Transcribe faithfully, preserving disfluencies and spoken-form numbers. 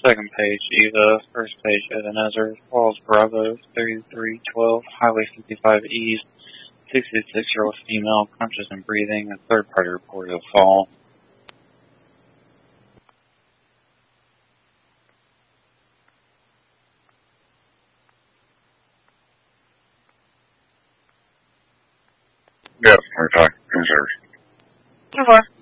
Second page, Eva. First page, Ebenezer. Falls Bravo, thirty-three twelve, Highway fifty-five East. sixty-six-year-old female, conscious and breathing. A third-party report of fall. Yes, we're talking. Reserve. Four.